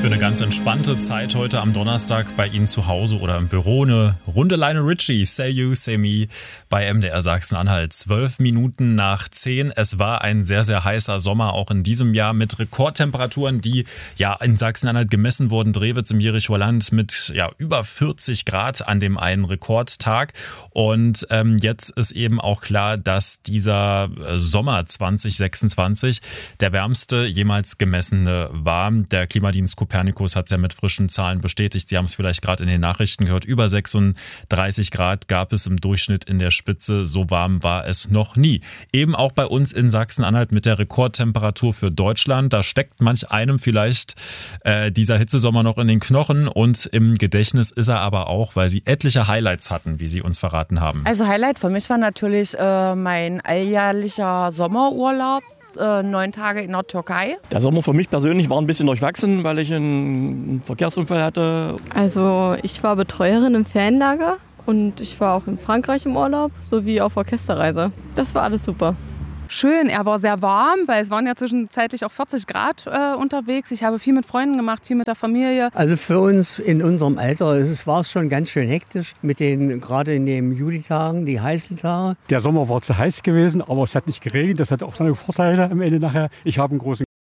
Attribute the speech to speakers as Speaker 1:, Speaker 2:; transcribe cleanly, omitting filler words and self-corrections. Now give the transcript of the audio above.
Speaker 1: Für eine ganz entspannte Zeit heute am Donnerstag bei Ihnen zu Hause oder im Büro eine Runde Lionel Richie, Say You, Say Me bei MDR Sachsen-Anhalt. 12 Minuten nach 10. Es war ein sehr, sehr heißer Sommer, auch in diesem Jahr mit Rekordtemperaturen, die ja in Sachsen-Anhalt gemessen wurden. Drewitz im Jerichoer Land mit über 40 Grad an dem einen Rekordtag. Und jetzt ist eben auch klar, dass dieser Sommer 2026 der wärmste jemals gemessene war. Der Klimadienst Copernicus hat es ja mit frischen Zahlen bestätigt. Sie haben es vielleicht gerade in den Nachrichten gehört. Über 36 Grad gab es im Durchschnitt in der Spitze. So warm war es noch nie. Eben auch bei uns in Sachsen-Anhalt mit der Rekordtemperatur für Deutschland. Da steckt manch einem vielleicht dieser Hitzesommer noch in den Knochen. Und im Gedächtnis ist er aber auch, weil sie etliche Highlights hatten, wie sie uns verraten haben.
Speaker 2: Also Highlight für mich war natürlich mein alljährlicher Sommerurlaub. 9 Tage in der Türkei.
Speaker 3: Der Sommer für mich persönlich war ein bisschen durchwachsen, weil ich einen Verkehrsunfall hatte.
Speaker 4: Also ich war Betreuerin im Ferienlager und ich war auch in Frankreich im Urlaub sowie auf Orchesterreise. Das war alles super.
Speaker 5: Schön, er war sehr warm, weil es waren ja zwischenzeitlich auch 40 Grad unterwegs. Ich habe viel mit Freunden gemacht, viel mit der Familie.
Speaker 6: Also für uns in unserem Alter war es schon ganz schön hektisch mit gerade in den Julitagen, die heißen Tage.
Speaker 7: Der Sommer war zu heiß gewesen, aber es hat nicht geregnet. Das hat auch seine Vorteile am Ende nachher. Ich habe einen großen